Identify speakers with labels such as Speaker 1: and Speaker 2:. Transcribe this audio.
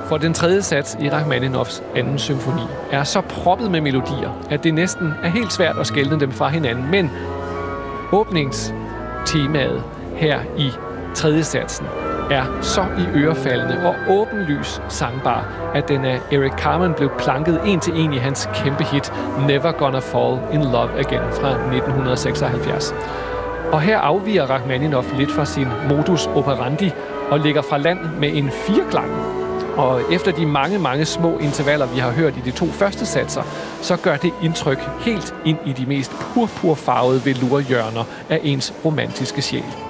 Speaker 1: For den tredje sats i Rachmaninoffs anden symfoni er så proppet med melodier, at det næsten er helt svært at skelne dem fra hinanden. Men åbningstemaet her i tredje satsen er så i ørefaldende og åbenlys sangbar, at den af Eric Carmen blev planket en til en i hans kæmpe hit Never Gonna Fall in Love Again fra 1976. Og her afviger Rachmaninoff lidt fra sin modus operandi og ligger fra land med en fireklang. Og efter de mange små intervaller, vi har hørt i de to første satser, så gør det indtryk helt ind i de mest purpurfarvede velurhjørner af ens romantiske sjæl.